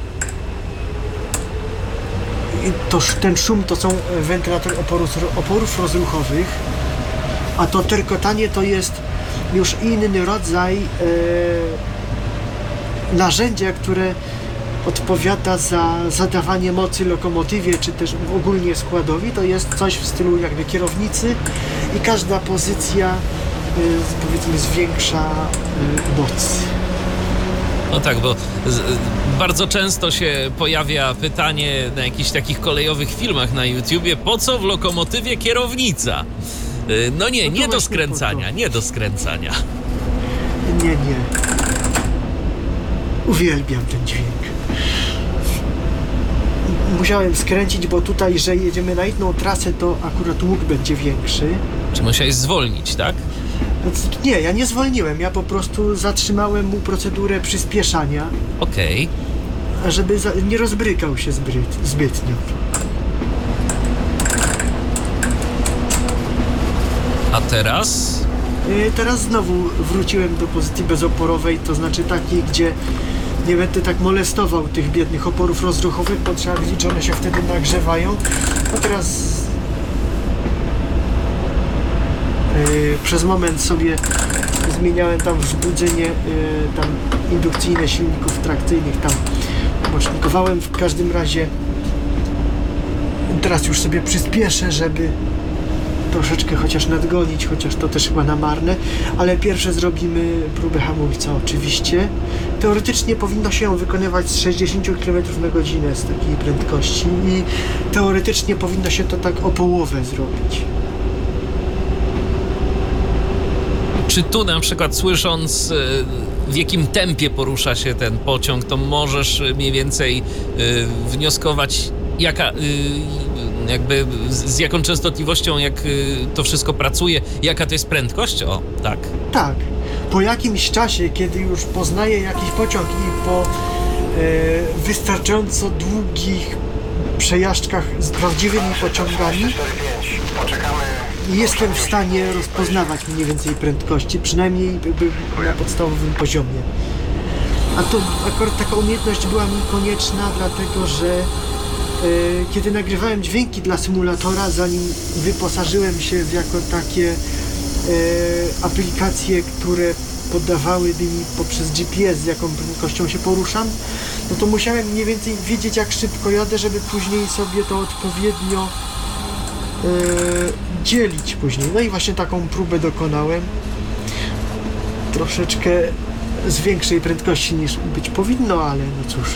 I to, ten szum to są wentylator oporów, oporów rozruchowych, a to terkotanie to jest już inny rodzaj e, narzędzia, które odpowiada za zadawanie mocy lokomotywie, czy też ogólnie składowi. To jest coś w stylu jakby kierownicy i każda pozycja e, powiedzmy zwiększa e, moc. No tak, bo z, bardzo często się pojawia pytanie na jakichś takich kolejowych filmach na YouTubie, po co w lokomotywie kierownica? No nie, nie do skręcania, nie do skręcania. Nie, nie. Uwielbiam ten dźwięk. Musiałem skręcić, bo tutaj, że jedziemy na inną trasę, to akurat łuk będzie większy. Czy musiałeś zwolnić, tak? Nie, ja nie zwolniłem, ja po prostu zatrzymałem mu procedurę przyspieszania. Okej. Okay. Żeby za, nie rozbrykał się zbyt, zbytnio. A teraz? Yy, teraz znowu wróciłem do pozycji bezoporowej, to znaczy takiej, gdzie nie będę tak molestował tych biednych oporów rozruchowych, bo trzeba wiedzieć, że one się wtedy nagrzewają. A teraz Yy, przez moment sobie zmieniałem tam wzbudzenie yy, tam indukcyjne silników trakcyjnych, tam bocznikowałem. W każdym razie teraz już sobie przyspieszę, żeby troszeczkę chociaż nadgonić, chociaż to też chyba na marne, ale pierwsze zrobimy próbę hamulca oczywiście. Teoretycznie powinno się ją wykonywać z sześćdziesiąt kilometrów na godzinę z takiej prędkości i teoretycznie powinno się to tak o połowę zrobić. Czy tu na przykład słysząc w jakim tempie porusza się ten pociąg, to możesz mniej więcej wnioskować, jaka, jakby z jaką częstotliwością, jak to wszystko pracuje, jaka to jest prędkość? O, tak. Tak. Po jakimś czasie, kiedy już poznaję jakiś pociąg i po e, wystarczająco długich przejażdżkach z prawdziwymi pociągami, jestem w stanie rozpoznawać mniej więcej prędkości, przynajmniej na podstawowym poziomie. A to akurat taka umiejętność była mi konieczna, dlatego że e, kiedy nagrywałem dźwięki dla symulatora, zanim wyposażyłem się w jako takie e, aplikacje, które podawałyby mi poprzez G P S, z jaką prędkością się poruszam, no to musiałem mniej więcej wiedzieć, jak szybko jadę, żeby później sobie to odpowiednio e, dzielić później. No i właśnie taką próbę dokonałem. Troszeczkę z większej prędkości niż być powinno, ale no cóż.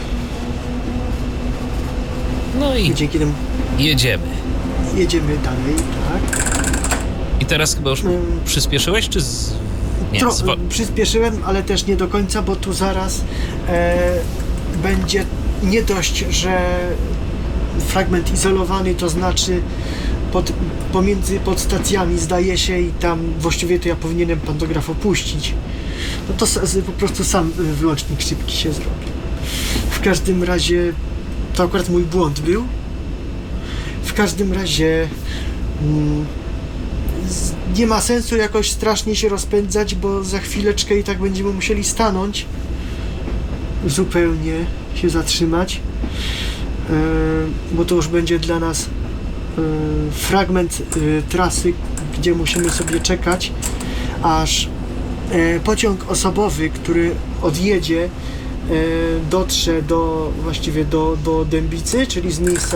No i dzięki temu jedziemy. Jedziemy dalej, tak. I teraz chyba już hmm. przyspieszyłeś, czy z... Nie, Tro- zwo- przyspieszyłem, ale też nie do końca, bo tu zaraz e, będzie nie dość, że fragment izolowany, to znaczy pod, pomiędzy podstacjami zdaje się i tam właściwie to ja powinienem pantograf opuścić. No to s- po prostu sam wyłącznik szybki się zrobi. W każdym razie to akurat mój błąd był. W każdym razie mm, z, nie ma sensu jakoś strasznie się rozpędzać, bo za chwileczkę i tak będziemy musieli stanąć, zupełnie się zatrzymać, yy, bo to już będzie dla nas yy, fragment yy, trasy, gdzie musimy sobie czekać, aż yy, pociąg osobowy, który odjedzie, dotrze do właściwie do, do Dębicy, czyli z miejsca,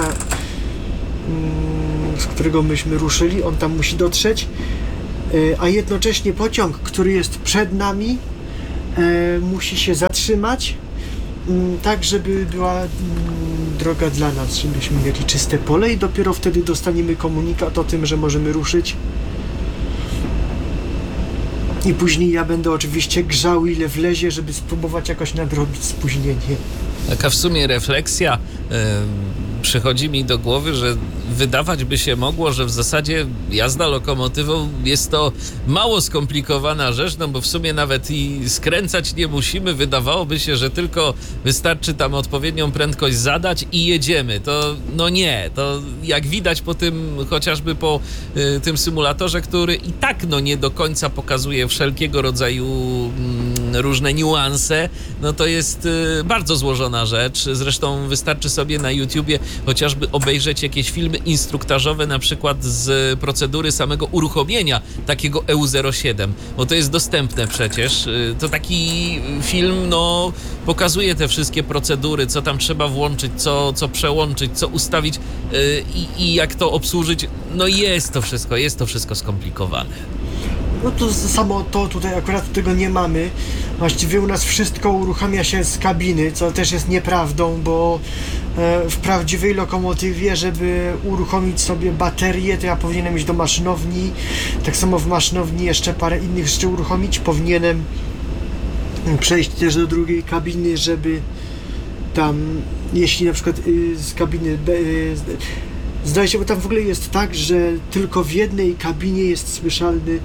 z którego myśmy ruszyli, on tam musi dotrzeć, a jednocześnie pociąg, który jest przed nami, musi się zatrzymać, tak żeby była droga dla nas, żebyśmy mieli czyste pole i dopiero wtedy dostaniemy komunikat o tym, że możemy ruszyć. I później ja będę oczywiście grzał, ile wlezie, żeby spróbować jakoś nadrobić spóźnienie. Taka w sumie refleksja yy, przychodzi mi do głowy, że wydawać by się mogło, że w zasadzie jazda lokomotywą jest to mało skomplikowana rzecz, no bo w sumie nawet i skręcać nie musimy. Wydawałoby się, że tylko wystarczy tam odpowiednią prędkość zadać i jedziemy. To no nie, to jak widać po tym, chociażby po y, tym symulatorze, który i tak no nie do końca pokazuje wszelkiego rodzaju różne niuanse, no to jest y, bardzo złożona rzecz. Zresztą wystarczy sobie na YouTubie chociażby obejrzeć jakieś filmy instruktażowe, na przykład z procedury samego uruchomienia takiego E U zero siedem, bo to jest dostępne przecież. Y, to taki film, no, pokazuje te wszystkie procedury, co tam trzeba włączyć, co, co przełączyć, co ustawić y, i, i jak to obsłużyć. No jest to wszystko, jest to wszystko skomplikowane. No to samo to tutaj akurat tego nie mamy. Właściwie u nas wszystko uruchamia się z kabiny, co też jest nieprawdą, bo e, w prawdziwej lokomotywie, żeby uruchomić sobie baterię, to ja powinienem iść do maszynowni. Tak samo w maszynowni jeszcze parę innych rzeczy uruchomić. Powinienem przejść też do drugiej kabiny, żeby tam, jeśli na przykład y, z kabiny y, zdaje się, bo tam w ogóle jest tak, że tylko w jednej kabinie jest słyszalny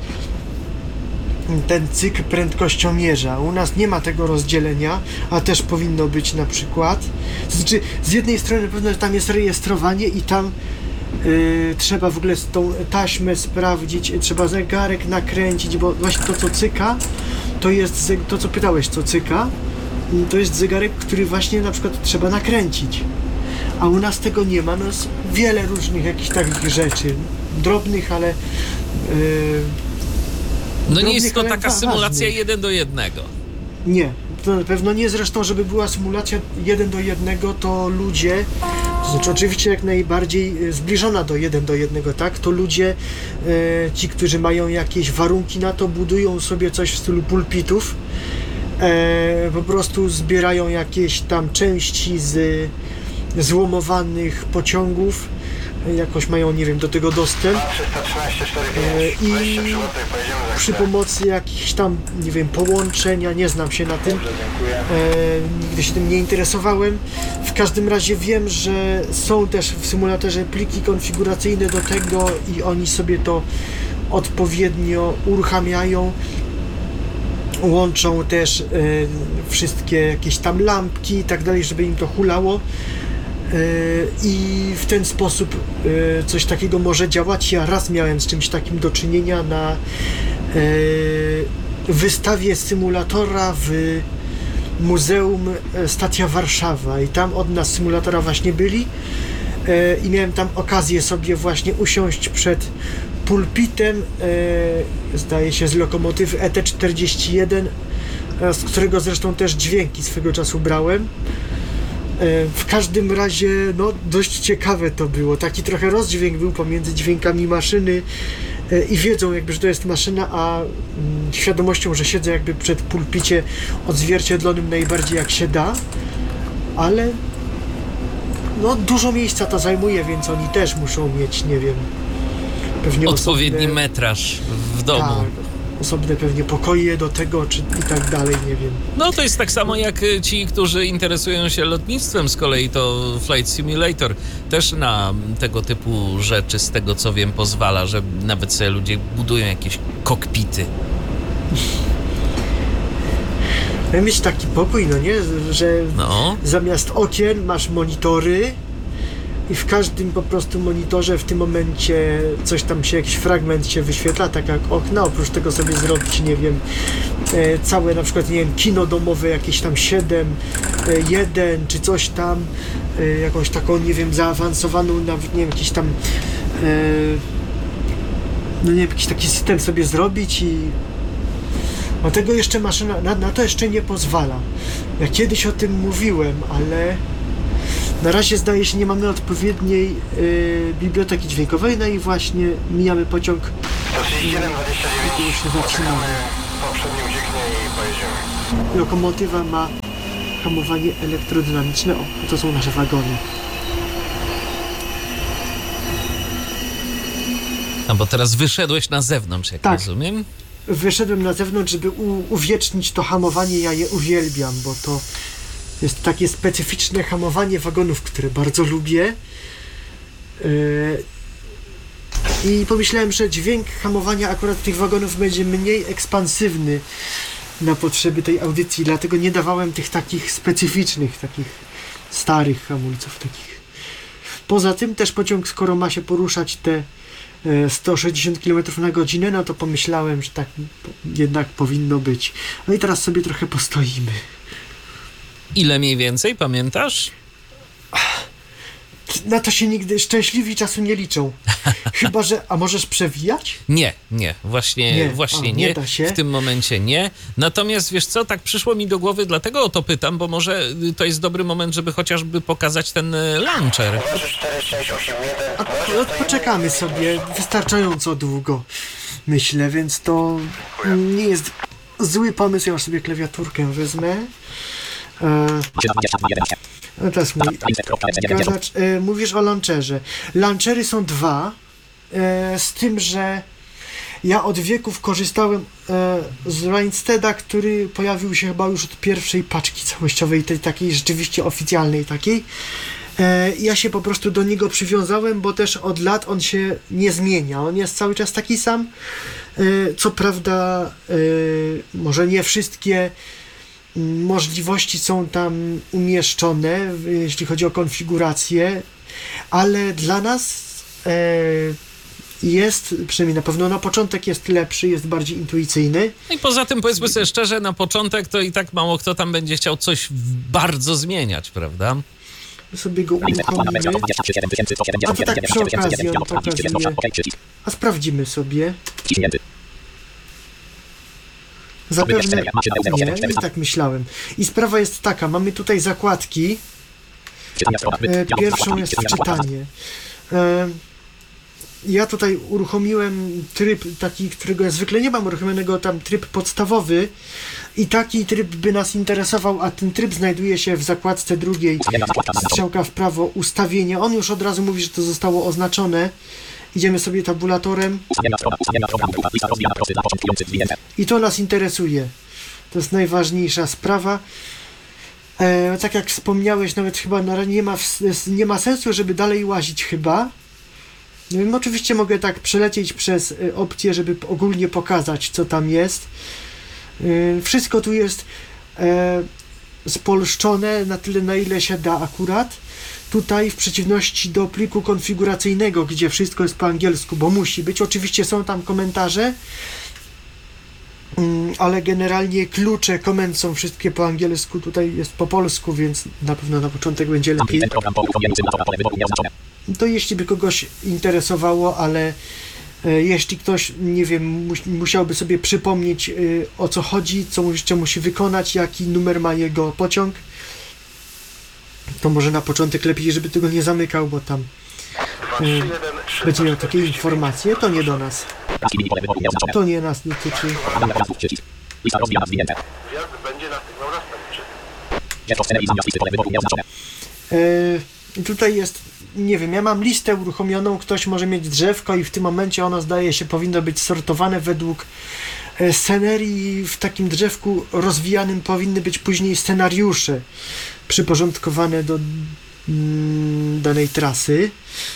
ten cykl prędkościomierza. U nas nie ma tego rozdzielenia, a też powinno być na przykład. Znaczy, z jednej strony na pewno tam jest rejestrowanie i tam yy, trzeba w ogóle tą taśmę sprawdzić, trzeba zegarek nakręcić, bo właśnie to, co cyka, to jest to, co pytałeś, co cyka, to jest zegarek, który właśnie na przykład trzeba nakręcić. A u nas tego nie ma. No jest wiele różnych jakichś takich rzeczy. Drobnych, ale... Yy, no drobnych, nie jest to ale taka ważnych. symulacja jeden do jednego. Nie, to na pewno nie. Zresztą, żeby była symulacja jeden do jednego, to ludzie, to znaczy oczywiście jak najbardziej zbliżona do jeden do jednego, tak? To ludzie, e, ci, którzy mają jakieś warunki na to, budują sobie coś w stylu pulpitów, e, po prostu zbierają jakieś tam części z złomowanych pociągów, jakoś mają, nie wiem, do tego dostęp e, i przy pomocy jakichś tam, nie wiem, połączenia, nie znam się na tym, e, nigdy się tym nie interesowałem. W każdym razie wiem, że są też w symulatorze pliki konfiguracyjne do tego i oni sobie to odpowiednio uruchamiają. Łączą też e, wszystkie jakieś tam lampki i tak dalej, żeby im to hulało. I w ten sposób coś takiego może działać. Ja raz miałem z czymś takim do czynienia na wystawie symulatora w Muzeum Stacja Warszawa i tam od nas symulatora właśnie byli i miałem tam okazję sobie właśnie usiąść przed pulpitem, zdaje się z lokomotywy E T czterdzieści jeden, z którego zresztą też dźwięki swego czasu brałem. W każdym razie, no, dość ciekawe to było. Taki trochę rozdźwięk był pomiędzy dźwiękami maszyny i wiedzą jakby, że to jest maszyna, a świadomością, że siedzę jakby przed pulpicie odzwierciedlonym najbardziej jak się da, ale no, dużo miejsca to zajmuje, więc oni też muszą mieć, nie wiem, pewnie odpowiedni osobne, metraż w domu. Tak, osobne pewnie pokoje do tego, czy i tak dalej, nie wiem. No to jest tak samo jak ci, którzy interesują się lotnictwem, z kolei to Flight Simulator też na tego typu rzeczy, z tego co wiem, pozwala, że nawet sobie ludzie budują jakieś kokpity. Mieć taki pokój, no nie, że no. Zamiast okien masz monitory i w każdym po prostu monitorze w tym momencie coś tam się, jakiś fragment się wyświetla, tak jak okna. Oprócz tego sobie zrobić, nie wiem, e, całe na przykład, nie wiem, kino domowe jakieś tam siedem, jeden czy coś tam, e, jakąś taką, nie wiem, zaawansowaną, nawet nie wiem, jakiś tam e, no nie wiem, jakiś taki system sobie zrobić i no tego jeszcze maszyna, na, na to jeszcze nie pozwala. Ja kiedyś o tym mówiłem, ale na razie zdaje się nie mamy odpowiedniej y, biblioteki dźwiękowej, no i właśnie mijamy pociąg. sto trzydzieści jeden dwadzieścia dziewięć, już się zatrzymamy. poprzedni ucieknie i pojedziemy. Lokomotywa ma hamowanie elektrodynamiczne. O, to są nasze wagony. No bo teraz wyszedłeś na zewnątrz, jak tak. rozumiem. Wyszedłem na zewnątrz, żeby u, uwiecznić to hamowanie. Ja je uwielbiam, bo to jest takie specyficzne hamowanie wagonów, które bardzo lubię. Yy, I pomyślałem, że dźwięk hamowania akurat tych wagonów będzie mniej ekspansywny na potrzeby tej audycji, dlatego nie dawałem tych takich specyficznych, takich starych hamulców. Takich. Poza tym też pociąg, skoro ma się poruszać te sto sześćdziesiąt kilometrów na godzinę, no to pomyślałem, że tak jednak powinno być. No i teraz sobie trochę postoimy. Ile mniej więcej, pamiętasz? Na to się nigdy szczęśliwi czasu nie liczą. Chyba że... A możesz przewijać? Nie, nie, właśnie nie, właśnie a, nie, nie da się. W tym momencie nie. Natomiast wiesz co, tak przyszło mi do głowy, dlatego o to pytam, bo może to jest dobry moment, żeby chociażby pokazać ten launcher. A, po, poczekamy sobie wystarczająco długo, myślę, więc to nie jest zły pomysł. Ja już sobie klawiaturkę wezmę. E, no to jest mój gazzacz. E, mówisz o launcherze. Launchery są dwa, e, z tym, że ja od wieków korzystałem e, z Reinsteda, który pojawił się chyba już od pierwszej paczki całościowej, tej takiej rzeczywiście oficjalnej takiej. E, ja się po prostu do niego przywiązałem, bo też od lat on się nie zmienia. On jest cały czas taki sam. E, co prawda e, może nie wszystkie możliwości są tam umieszczone, jeśli chodzi o konfigurację, ale dla nas e, jest, przynajmniej na pewno na początek jest lepszy, jest bardziej intuicyjny. No i poza tym, powiedzmy sobie szczerze, na początek to i tak mało kto tam będzie chciał coś bardzo zmieniać, prawda? Sobie go uruchomimy. A to tak przy okazji on pokazuje. A sprawdzimy sobie. Zapewne nie, i tak myślałem. I sprawa jest taka, mamy tutaj zakładki. E, pierwszą jest wczytanie. E, ja tutaj uruchomiłem tryb taki, którego ja zwykle nie mam uruchomionego, tam tryb podstawowy i taki tryb by nas interesował, a ten tryb znajduje się w zakładce drugiej. Strzałka w prawo, ustawienie. On już od razu mówi, że to zostało oznaczone. Idziemy sobie tabulatorem. I to nas interesuje. To jest najważniejsza sprawa. E, tak jak wspomniałeś, nawet chyba na, nie, ma, nie ma sensu, żeby dalej łazić chyba. No, oczywiście mogę tak przelecieć przez opcję, żeby ogólnie pokazać, co tam jest. E, wszystko tu jest e, spolszczone na tyle, na ile się da akurat. Tutaj w przeciwności do pliku konfiguracyjnego, gdzie wszystko jest po angielsku, bo musi być. Oczywiście są tam komentarze, ale generalnie klucze komend są wszystkie po angielsku. Tutaj jest po polsku, więc na pewno na początek będzie lepiej. To jeśli by kogoś interesowało, ale jeśli ktoś, nie wiem, musiałby sobie przypomnieć, o co chodzi, co jeszcze musi wykonać, jaki numer ma jego pociąg, to może na początek lepiej, żeby tego nie zamykał, bo tam y, będzie miał takie informacje. To nie do nas. To nie nas dotyczy. Y, tutaj jest, nie wiem, ja mam listę uruchomioną, ktoś może mieć drzewko i w tym momencie ono, zdaje się, powinno być sortowane według scenerii. W takim drzewku rozwijanym powinny być później scenariusze przyporządkowane do mm, danej trasy.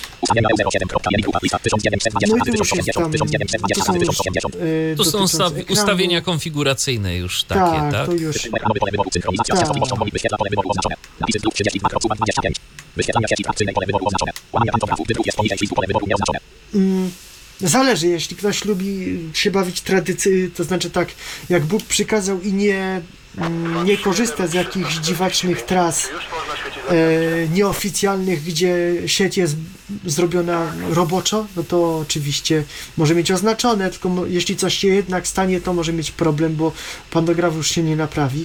No i tu już jest tam, to są już, e, tu są ustaw- ustawienia konfiguracyjne już takie, tak? Tak, to już. Tak. Mm, zależy, jeśli ktoś lubi się bawić tradycyjnie, to znaczy tak, jak Bóg przykazał i nie, nie korzysta z jakichś dziwacznych tras e, nieoficjalnych, gdzie sieć jest zrobiona roboczo, no to oczywiście może mieć oznaczone, tylko mo- jeśli coś się jednak stanie, to może mieć problem, bo pantograf już się nie naprawi.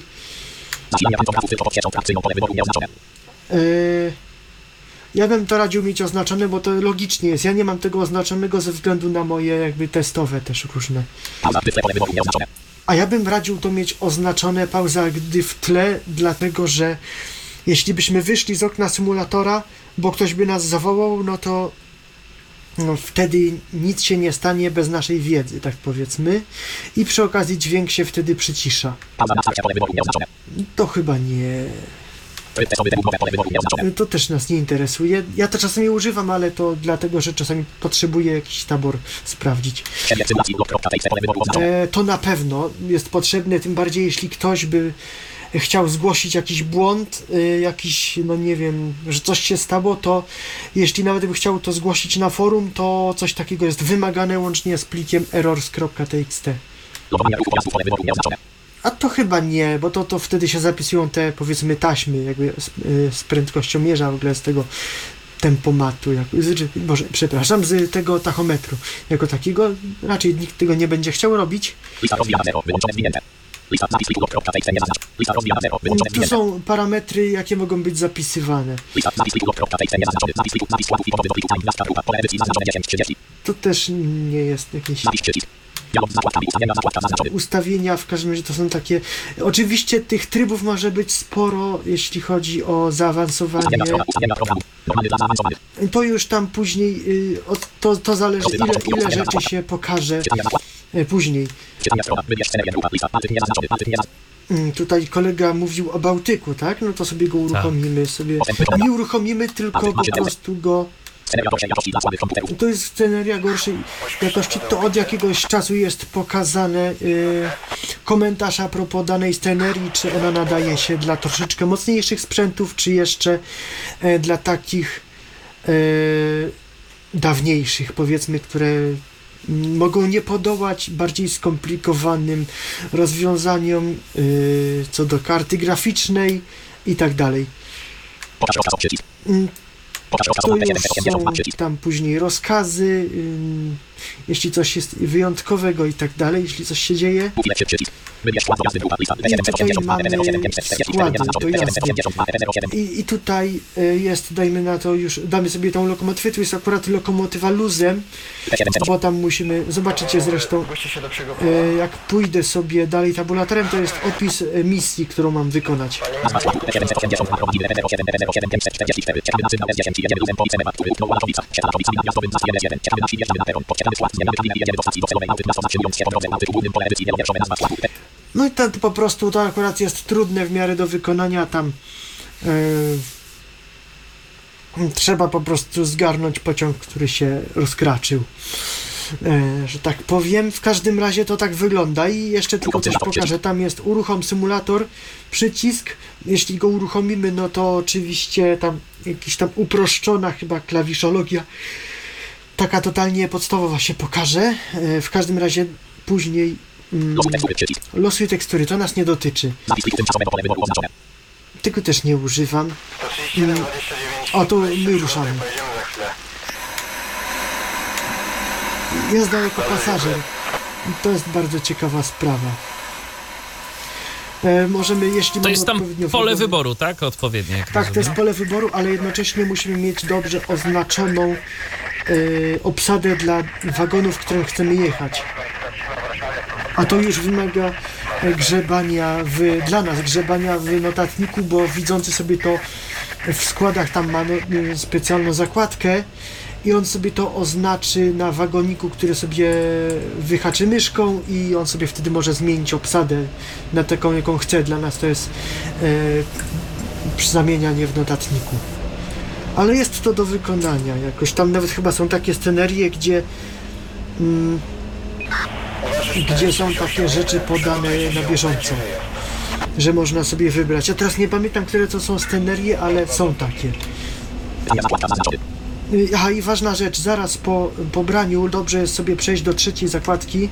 E, Ja bym to radził mieć oznaczone, bo to logicznie jest. Ja nie mam tego oznaczonego ze względu na moje jakby testowe też różne. A ja bym radził to mieć oznaczone pauza gdy w tle, dlatego że jeśli byśmy wyszli z okna symulatora, bo ktoś by nas zawołał, no to no wtedy nic się nie stanie bez naszej wiedzy, tak powiedzmy. I przy okazji dźwięk się wtedy przycisza. To chyba nie... To też nas nie interesuje. Ja to czasami używam, ale to dlatego, że czasami potrzebuję jakiś tabor sprawdzić. E, to na pewno jest potrzebne, tym bardziej jeśli ktoś by chciał zgłosić jakiś błąd, y, jakiś, no nie wiem, że coś się stało, to jeśli nawet by chciał to zgłosić na forum, to coś takiego jest wymagane łącznie z plikiem errors.txt. A to chyba nie, bo to, to wtedy się zapisują te, powiedzmy, taśmy jakby z, y, z prędkościomierza w ogóle z tego tempomatu, jak, z, Boże, przepraszam, z tego tachometru jako takiego. Raczej nikt tego nie będzie chciał robić. Tu są parametry, jakie mogą być zapisywane. To też nie jest jakieś ustawienia, w każdym razie to są takie... Oczywiście tych trybów może być sporo, jeśli chodzi o zaawansowanie. To już tam później, to, to zależy, ile, ile rzeczy się pokaże później. Tutaj kolega mówił o Bałtyku, tak? No to sobie go uruchomimy, sobie nie uruchomimy, tylko po prostu go... To jest sceneria gorszej jakości, to od jakiegoś czasu jest pokazane yy, komentarz a propos danej scenerii, czy ona nadaje się dla troszeczkę mocniejszych sprzętów, czy jeszcze yy, dla takich yy, dawniejszych, powiedzmy, które mogą nie podołać bardziej skomplikowanym rozwiązaniom yy, co do karty graficznej i tak dalej. Yy, To już są tam później rozkazy, yy, jeśli coś jest wyjątkowego i tak dalej, jeśli coś się dzieje. I tutaj mamy składy do jazdy. I, i tutaj y, jest, dajmy na to już, damy sobie tą lokomotywę, tu jest akurat lokomotywa luzem, bo tam musimy, zobaczycie zresztą, y, jak pójdę sobie dalej tabulatorem, to jest opis y, misji, którą mam wykonać. No i to po prostu to akurat jest trudne w miarę do wykonania, tam yy, trzeba po prostu zgarnąć pociąg, który się rozkraczył, yy, że tak powiem. W każdym razie to tak wygląda i jeszcze tylko coś pokażę, tam jest uruchom symulator, przycisk, jeśli go uruchomimy, no to oczywiście tam jakiś tam uproszczona chyba klawiszologia, taka totalnie podstawowa się pokaże, yy, w każdym razie później mm, losuj tekstury, to nas nie dotyczy. Tego też nie używam. Mm, o, to my ruszamy. Jazda jako pasażer. To jest bardzo ciekawa sprawa. E, możemy, jeśli to jest tam pole wyboru, wyboru, tak? Odpowiednie. Tak, rozumiem. To jest pole wyboru, ale jednocześnie musimy mieć dobrze oznaczoną e, obsadę dla wagonów, w którym chcemy jechać. A to już wymaga grzebania w, dla nas, grzebania w notatniku, bo widzący sobie to w składach tam ma no, specjalną zakładkę i on sobie to oznaczy na wagoniku, który sobie wyhaczy myszką i on sobie wtedy może zmienić obsadę na taką, jaką chce. Dla nas to jest e, zamienianie w notatniku. Ale jest to do wykonania jakoś. Tam nawet chyba są takie scenerie, gdzie mm, gdzie są takie rzeczy podane na bieżąco, że można sobie wybrać. Ja teraz nie pamiętam, które to są scenerie, ale są takie. Aha, i ważna rzecz, zaraz po pobraniu dobrze jest sobie przejść do trzeciej zakładki.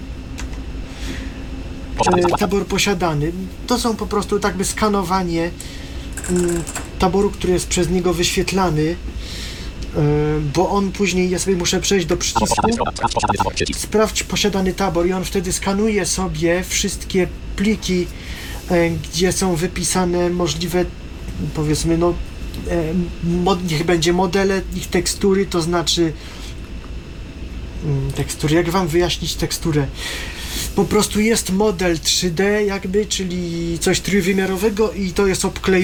E, tabor posiadany. To są po prostu tak by skanowanie mm, taboru, który jest przez niego wyświetlany, bo on później, ja sobie muszę przejść do przycisku, sprawdź posiadany tabor i on wtedy skanuje sobie wszystkie pliki, gdzie są wypisane możliwe, powiedzmy, no mod, niech będzie modele, ich tekstury, to znaczy tekstury, jak wam wyjaśnić teksturę? Po prostu jest model trzy D jakby, czyli coś trójwymiarowego i to jest obklejone